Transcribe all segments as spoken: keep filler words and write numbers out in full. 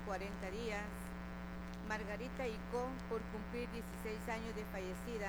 cuarenta días. Margarita Icó, por cumplir dieciséis años de fallecida.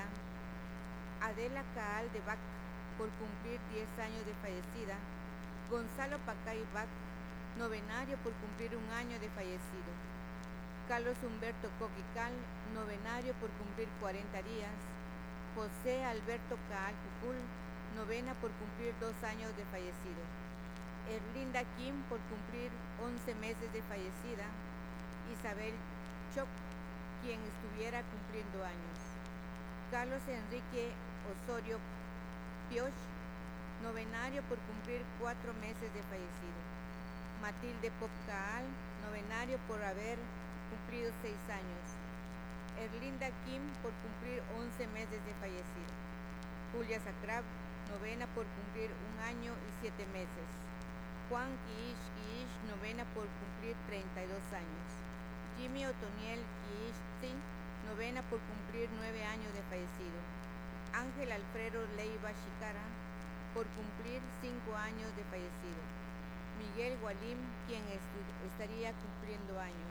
Adela Caal de Bac, por cumplir diez años de fallecida. Gonzalo Pacay Bac, novenario, por cumplir un año de fallecido. Carlos Humberto Coquical, novenario, por cumplir cuarenta días. José Alberto Caal Cucul, novena, por cumplir dos años de fallecido. Erlinda Kim, por cumplir once meses de fallecida. Isabel Choc, quien estuviera cumpliendo años. Carlos Enrique Osorio Pioch, novenario, por cumplir cuatro meses de fallecido. Matilde Pop Caal, novenario, por haber cumplido seis años. Erlinda Kim, por cumplir once meses de fallecido. Julia Sacrab, novena, por cumplir un año y siete meses. Juan Quiish Quiish, novena, por cumplir treinta y dos años. Jimmy Otoniel Quiish, novena, por cumplir nueve años de fallecido. Ángel Alfredo Leiva Chicara, por cumplir cinco años de fallecido. Miguel Gualim, quien estaría cumpliendo años.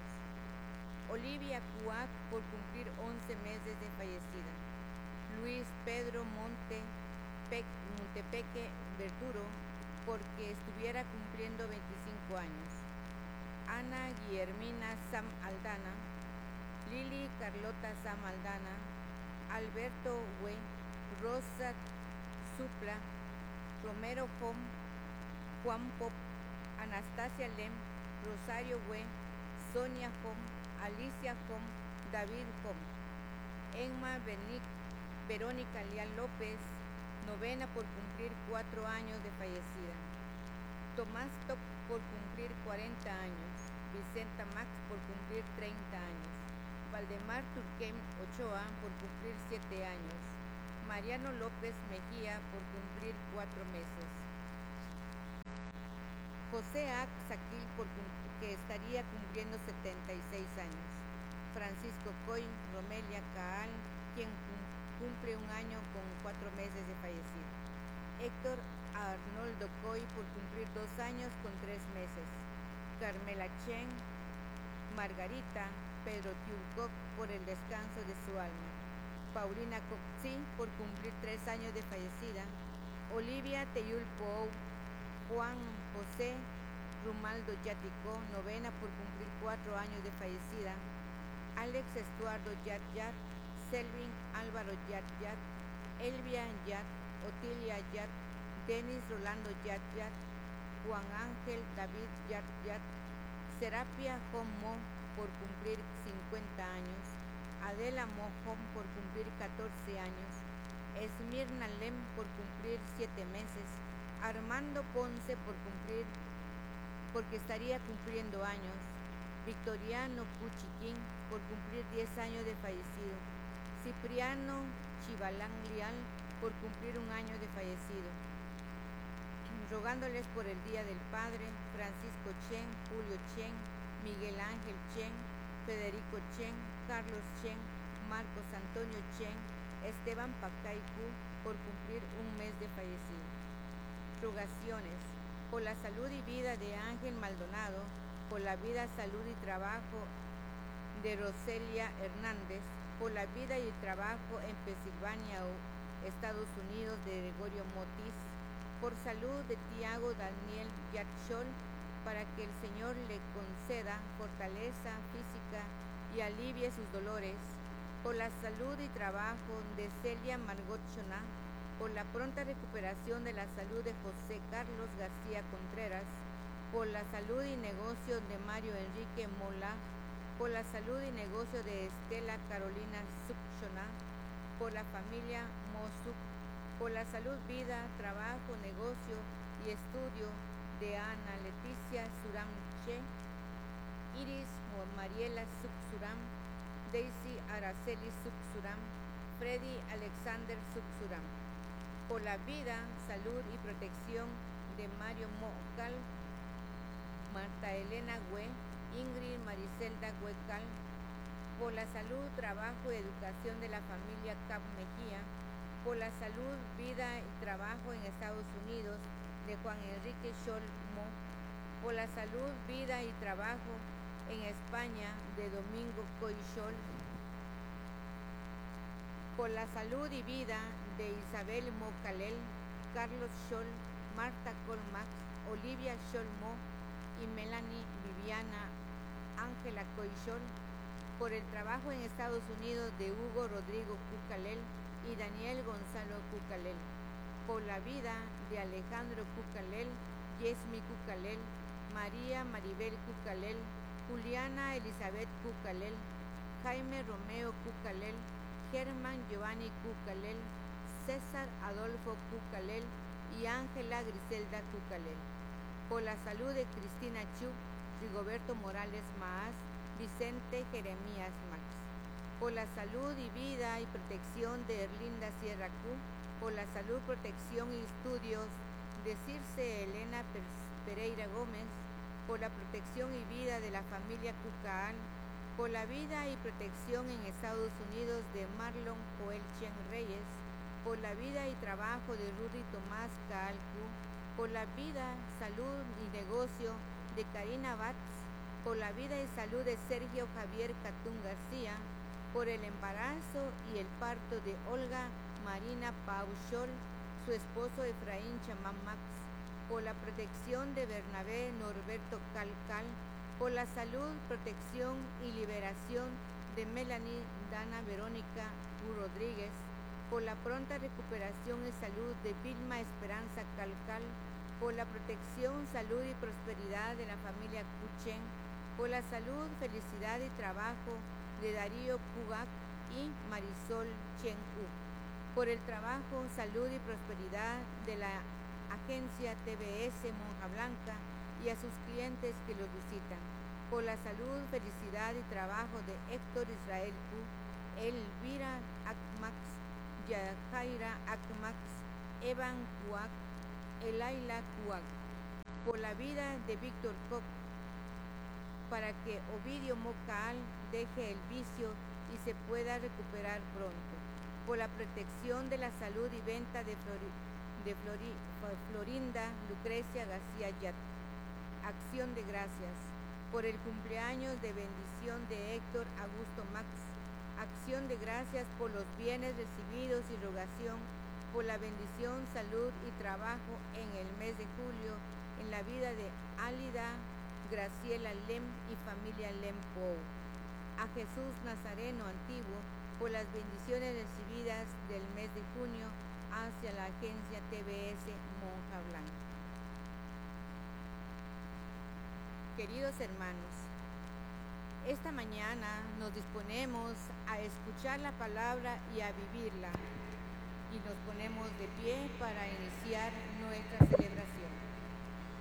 Olivia Cuac, por cumplir once meses de fallecida. Luis Pedro Monte Pe Montepeque Verduro, porque estuviera cumpliendo veinticinco años. Ana Guillermina Sam Aldana. Lili Carlota Sam Aldana. Alberto Hue. Rosa Supla. Romero Hom. Juan Pop. Anastasia Lem. Rosario Hue. Sonia Hom. Alicia Hom. David Hom. Emma Benic, Verónica Leal López, novena, por cumplir cuatro años de fallecida. Tomás Top, por cumplir cuarenta años. Vicenta Max, por cumplir treinta años. Valdemar Turquem Ochoa, por cumplir siete años. Mariano López Mejía, por cumplir cuatro meses. José Ac Saquil, por que estaría cumpliendo setenta y seis años. Francisco Coy Romelia Caal, quien cumple un año con cuatro meses de fallecido. Héctor Arnoldo Coy, por cumplir dos años con tres meses. Carmela Chen, Margarita, Pedro Tiulcoc, por el descanso de su alma. Paulina Coxí, por cumplir tres años de fallecida. Olivia Teyulpo, Juan José Rumaldo Yaticó, novena, por cumplir cuatro años de fallecida. Alex Estuardo Yat Yat, Selvin Álvaro Yat Yat, Elvia Yat, Otilia Yat, Denis Rolando Yat Yat, Juan Ángel David Yat Yat, Serapia Homo, por cumplir cincuenta años. Adela Mojón, por cumplir catorce años. Esmirna Lem, por cumplir siete meses. Armando Ponce, por cumplir, porque estaría cumpliendo años. Victoriano Puchiquín, por cumplir diez años de fallecido. Cipriano Chivalán Lial, por cumplir un año de fallecido. Rogándoles por el Día del Padre, Francisco Chen, Julio Chen, Miguel Ángel Chen, Federico Chen, Carlos Chen, Marcos Antonio Chen, Esteban Pacaycu, por cumplir un mes de fallecido. Rogaciones por la salud y vida de Ángel Maldonado, por la vida, salud y trabajo de Roselia Hernández, por la vida y trabajo en Pensilvania, Estados Unidos, de Gregorio Motis, por salud de Tiago Daniel Yatchol, para que el Señor le conceda fortaleza física y alivie sus dolores, por la salud y trabajo de Celia Margot Choná, por la pronta recuperación de la salud de José Carlos García Contreras, por la salud y negocio de Mario Enrique Mola, por la salud y negocio de Estela Carolina Succhoná, por la familia Mosuc, por la salud, vida, trabajo, negocio y estudio de Ana Leticia Suram Che, Iris Mariela Suc Suram, Daisy Araceli Suc Suram, Freddy Alexander Suc Suram, por la vida, salud y protección de Mario Mocal, Marta Elena Hue, Ingrid Maricelda Huecal, por la salud, trabajo y educación de la familia Cap Mejía, por la salud, vida y trabajo en Estados Unidos de Juan Enrique Sholmo, por la salud, vida y trabajo En España, de Domingo Coixol. Por la salud y vida de Isabel Mocalel, Carlos Scholl, Marta Colmax, Olivia Scholl-Mo y Melanie Viviana Ángela Coixol. Por el trabajo en Estados Unidos de Hugo Rodrigo Cucalel y Daniel Gonzalo Cucalel. Por la vida de Alejandro Cucalel, Yesmi Cucalel, María Maribel Cucalel, Juliana Elizabeth Cucalel, Jaime Romeo Cucalel, Germán Giovanni Cucalel, César Adolfo Cucalel y Ángela Griselda Cucalel. Por la salud de Cristina Chu, Rigoberto Morales Maas, Vicente Jeremías Max. Por la salud y vida y protección de Erlinda Sierra Q. Por la salud, protección y estudios de Circe Elena Pereira Gómez. Por la protección y vida de la familia Cucaal. Por la vida y protección en Estados Unidos de Marlon Joel Chen Reyes. Por la vida y trabajo de Rudy Tomás Caal Q. Por la vida, salud y negocio de Karina Batz. Por la vida y salud de Sergio Javier Catún García. Por el embarazo y el parto de Olga Marina Pauchol, su esposo Efraín Chamán Max. Por la protección de Bernabé Norberto Calcal. Por la salud, protección y liberación de Melanie Dana Verónica U. Rodríguez. Por la pronta recuperación y salud de Vilma Esperanza Calcal. Por la protección, salud y prosperidad de la familia Cuchen. Por la salud, felicidad y trabajo de Darío Cugac y Marisol Chen U. Por el trabajo, salud y prosperidad de la agencia T V S Monja Blanca y a sus clientes que los visitan. Por la salud, felicidad y trabajo de Héctor Israel Q, Elvira Akmax, Yajaira Akmax, Evan Cuac, Elaila Cuac. Por la vida de Víctor Koch, para que Ovidio Mocaal deje el vicio y se pueda recuperar pronto. Por la protección de la salud y venta de, Flori, de Flori, Florinda Lucrecia García Yat. Acción de gracias. Por el cumpleaños de bendición de Héctor Augusto Max. Acción de gracias por los bienes recibidos y rogación por la bendición, salud y trabajo en el mes de julio en la vida de Álida Graciela Lem y familia Lem Pou. A Jesús Nazareno Antiguo por las bendiciones recibidas del mes de junio hacia la agencia T V S Monja Blanca. Queridos hermanos, esta mañana nos disponemos a escuchar la palabra y a vivirla, y nos ponemos de pie para iniciar nuestra celebración.